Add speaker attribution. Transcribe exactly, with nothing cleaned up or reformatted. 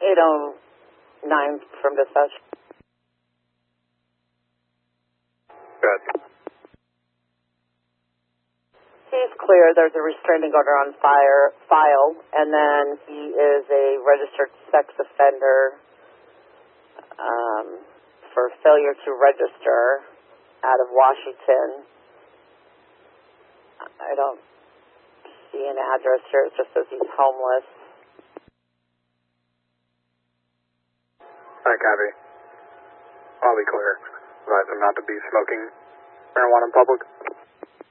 Speaker 1: eight oh nine from dispatch.
Speaker 2: Good.
Speaker 1: He's clear. There's a restraining order on fire file, and then he is a registered sex offender um, for failure to register out of Washington. I don't see an address here. It just says he's homeless.
Speaker 2: Hi, Cabby. I'll be clear. Advise him not to be smoking marijuana in public.